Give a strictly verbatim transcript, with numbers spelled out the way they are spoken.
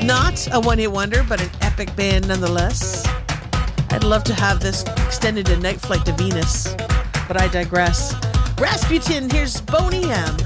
Not a one-hit wonder, but an epic band nonetheless. I'd love to have this extended to Night Flight to Venus, but I digress. Rasputin, here's Boney M.